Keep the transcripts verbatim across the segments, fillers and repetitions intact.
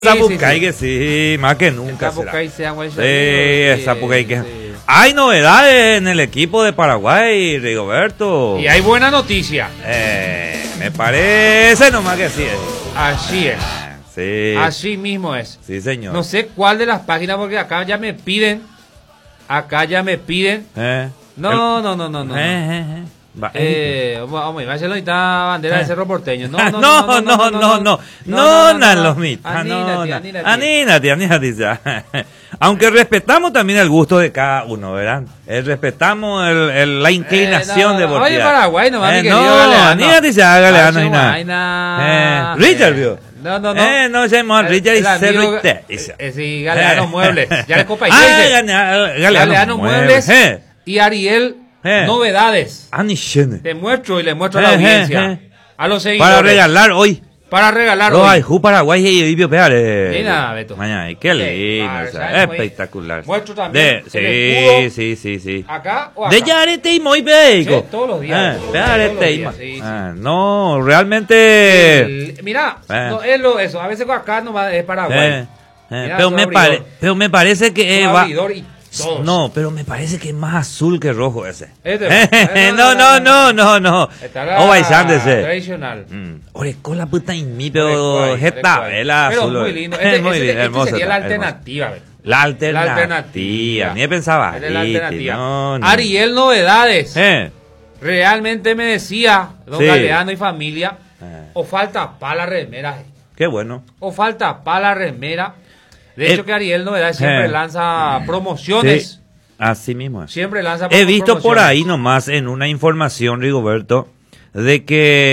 Zapucay que sí, más que nunca Zapucay será. sea Sí, sí, Zapucay que... sí. Hay novedades en el equipo de Paraguay, Rigoberto. Y hay buena noticia. Eh, me parece nomás que sí. Así es. Sí. Así mismo es. Sí, señor. No sé cuál de las páginas, porque acá ya me piden. Acá ya me piden. Eh, No, el- no, no, no, no. Eh, no. eh, eh. Va, Eh, vamos, va a ser ahorita bandera de Eh. Cerro Porteño. No, no, no, no, no, no, no, no, los mitas, no, no, Anínate, anínate, anínate, ya. Aunque respetamos también el gusto de cada uno, ¿verdad? Eh, respetamos el, el- la inclinación de Oye, deportiva. Paraguay nomás, mi Eh, querido no, Galeano. anímate, ya, Galeano, Hace y nada. vaina. Eh, Richard, vio. No, no, no. Eh, no, se llama Richard y El se amigo- Richard. eh, eh, sí, Galeano Eh. Muebles. Ya le copa y Ah, dice. Galeano, Galeano Galeano Muebles Eh. y Ariel Eh. Novedades. Ah, ni shene. Te muestro y le muestro a Eh, la eh, audiencia. eh. A los seguidores. Para regalar hoy. Para regalar Lo hoy. hay, Ju Paraguay y Vivio Peare. Mira, Beto. Mañana, qué lindo, Ah, o sea, ¿sabes cómo es? espectacular. Muestro también De, el sí, escudo. sí, sí, sí. ¿Acá o acá? De Yarete y muy beico. Sí, todos los días, Ah, todos los de días, Yarete todos los y días, ma- sí, sí. ah, no, realmente. El- mira, Eh. no, es lo, eso. A veces acá nomás es Paraguay. eh, eh, Mira, pero, su me abridor. pare- pero me parece que eh, Su va. abridor y todos. No, pero me parece que es más azul que rojo ese. Este- no, no, no, no, no. Está la O baisándese. tradicional. Mm. Oreco la puta y mi, pero Orecuay, jeta, Orecuay. vela Pero azul. muy lindo. Es Este, muy este- lindo, este hermoso, sería la está, hermoso. alternativa. Beto. La alternativa. La alternativa. Ni pensaba. Esta es la alternativa. No, no. Ariel Novedades. Eh. Realmente me decía, don Sí. Galeano y familia, Eh. o falta para la remera, Qué bueno. o falta para la remera. De Eh. hecho que Ariel Novedades siempre Eh. lanza promociones. Sí, así mismo es. Siempre lanza He visto por promociones. ahí nomás en una información, Rigoberto, de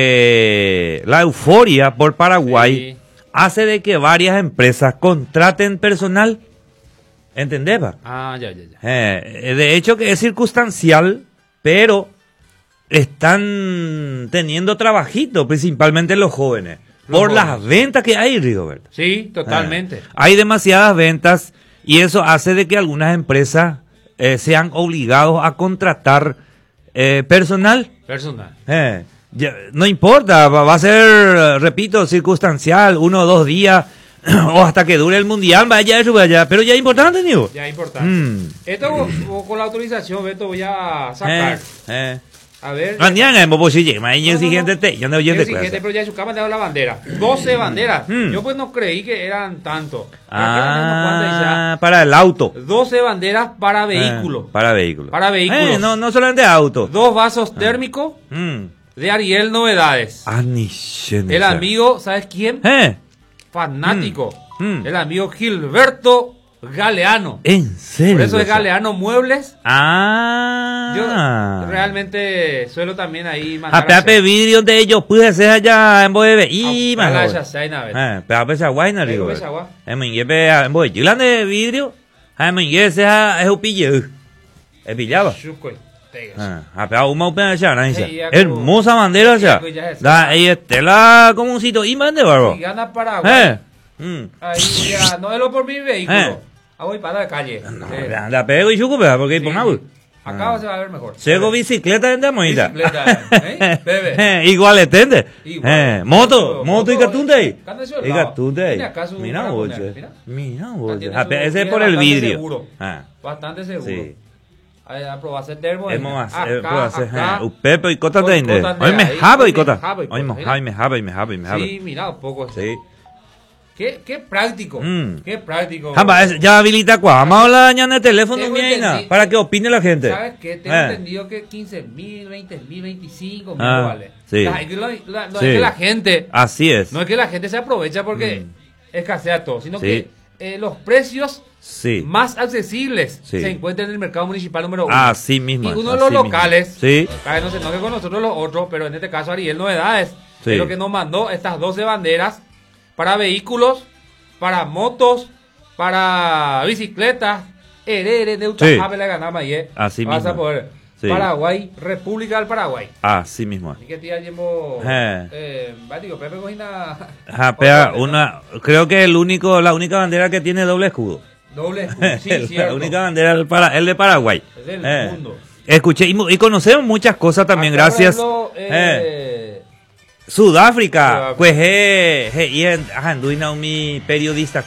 que la euforia por Paraguay Sí. hace de que varias empresas contraten personal. ¿Entendés, pa? Ah, ya, ya, ya. Eh, de hecho que es circunstancial, pero están teniendo trabajito, principalmente los jóvenes, Los por jóvenes. las ventas que hay, Rigoberto. Sí, totalmente. Eh, hay demasiadas ventas y eso hace de que algunas empresas eh, sean obligados a contratar eh, personal. Personal. Eh, ya- no importa, va, va a ser, repito, circunstancial, uno o dos días o hasta que dure el mundial, vaya eso, vaya, pero ya es importante, Nico. Ya es importante. Mm. Esto vos- vos con la autorización, Beto, voy a sacar. Eh, eh. A ver. Mañana en Bobo Chile, mañana No, no, siguiente no. te, yo no Yo oyente sí, gente, clase. pero ya en su cama le dado la bandera. doce banderas. Mm. Yo pues no creí que eran tanto. Ah. Ah, para el auto. doce banderas para vehículos. Eh, para vehículos. Para vehículos. Eh, no, no solamente autos. Dos vasos térmicos Mm. de Ariel Novedades. Ah, ni shene, El o sea. amigo, ¿sabes quién? Eh, Fanático. Mm. Mm. El amigo Gilberto Galeano. ¿en serio? Por eso es o sea? Galeano Muebles. Ah. Yo realmente suelo también ahí mandar A pepe vidrio de ellos pude ser allá en Boebe. Y a la más. chazaina, a ver. Eh, pepe esa guayna, Ego digo. pesa agua. Eh, me ingepe en Boebe. Yo de vidrio. Eh, me ingepe esa es un pillo. Es pillaba. Chuco, tegas. Ah, a pegar una upena allá, ¿no? Sí, ya Hermosa bandera allá. Sí, ya es. Da, y estela como un sitio y mande, barro. Si gana Paraguay, Eh. Mm. ahí ya, no es lo por mi vehículo. Eh. Ah, voy para la calle. No, Eh, anda, pego y chuco, pega, porque sí, por nada. sí. Acá se va a ver mejor. Sego bicicleta en Damoita. Bicicleta, ¿eh? Bebe. Igual etende. Igual. Eh, moto, Moto, moto y moto, catunde ahí. canta eso al Y lado. catunde ahí. Mira acá su Mira para vos, poner, che. mira. Mira vos. Tiene Ah, su- Ese es tiene por el bastante vidrio. seguro. Ah, Bastante seguro. sí. Ahí aprobaste el termo. Hemos acá, hacer, acá. u Pepe y cota Con tende. cota de Hoy me ahí, jabo y con cota. me jabo y Hoy me cota, jabo y me jabo y me jabo y me jabo. Sí, mira, un poco. Sí. Qué, qué práctico. Mm. Qué práctico. Jamba, es- ya habilita cuá. Vamos a hablar mañana de teléfono Tengo mía entendi- para que opine la gente. ¿Sabes qué? Tengo Eh. entendido que quince mil, veinte mil, veinticinco mil Ah, vale. sí. La- lo- la- no Sí. es que la gente, Así es. no es que la gente se aprovecha porque Mm. escasea todo, sino Sí. que eh, los precios Sí. más accesibles Sí. se encuentran en el mercado municipal número uno. Así mismo. Y es, uno de los así mismo. locales, Sí. cada vez no se enoje con nosotros los otros, pero en este caso Ariel Novedades, Sí. es lo que nos mandó estas doce banderas para vehículos, para motos, para bicicletas, herere de Uchajabe la ganama y Así vas mismo. a poder. Sí. Paraguay, República del Paraguay. Así mismo. es. Así que tía llevo Eh. eh, bático, Pepe cocina Ajá, pega una, creo que el único, la única bandera que tiene doble escudo. doble escudo. Sí, la cierto. única bandera el, para, el de Paraguay. Es del Eh. mundo. Escuché y, mu- y conocemos muchas cosas también, Acá, por gracias. ejemplo, Eh. eh, Sudáfrica, pues he he he anduina mi periodista